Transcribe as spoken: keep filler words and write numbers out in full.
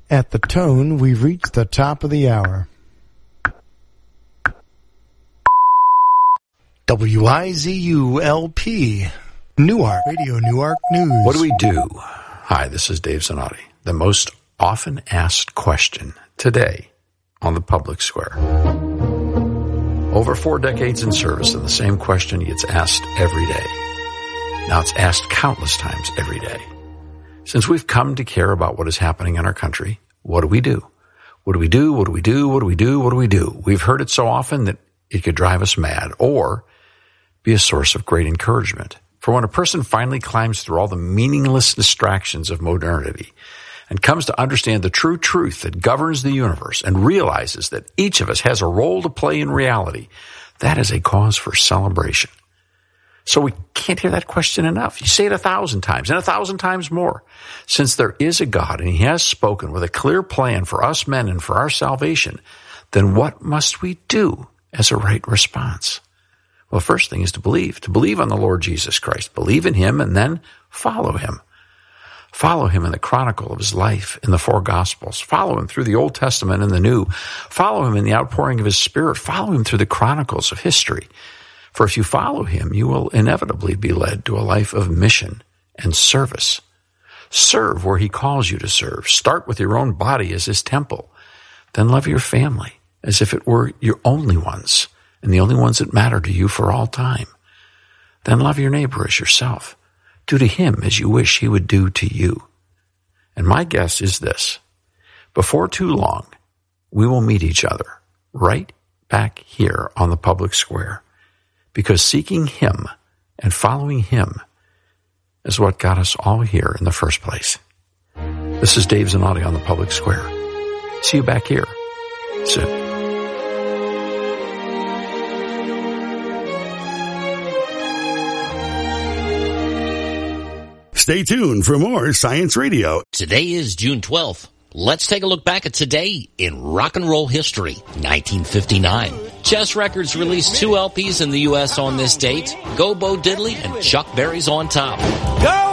At the tone, we've reached the top of the hour. W I Z U L P, Newark, Radio Newark News. What do we do? Hi, this is Dave Zanotti. The most often asked question today on the public square. Over four decades in service, and the same question gets asked every day. Now it's asked countless times every day. Since we've come to care about what is happening in our country, what do we do? What do we do? What do we do? What do we do? What do we do? We've heard it so often that it could drive us mad or be a source of great encouragement. For when a person finally climbs through all the meaningless distractions of modernity and comes to understand the true truth that governs the universe and realizes that each of us has a role to play in reality, that is a cause for celebration. So we can't hear that question enough. You say it a thousand times and a thousand times more. Since there is a God and he has spoken with a clear plan for us men and for our salvation, then what must we do as a right response? Well, the first thing is to believe, to believe on the Lord Jesus Christ, believe in him, and then follow him. Follow him in the chronicle of his life in the four Gospels. Follow him through the Old Testament and the New. Follow him in the outpouring of his Spirit. Follow him through the chronicles of history. For if you follow him, you will inevitably be led to a life of mission and service. Serve where he calls you to serve. Start with your own body as his temple. Then love your family as if it were your only ones, and the only ones that matter to you for all time. Then love your neighbor as yourself. Do to him as you wish he would do to you. And my guess is this. Before too long, we will meet each other right back here on the public square, because seeking him and following him is what got us all here in the first place. This is Dave Zanotti on the public square. See you back here soon. Stay tuned for more Science Radio. Today is June twelfth. Let's take a look back at today in rock and roll history. nineteen fifty-nine. Chess Records released two L Ps in the U S on this date. Go Bo Diddley and Chuck Berry's On Top. Go!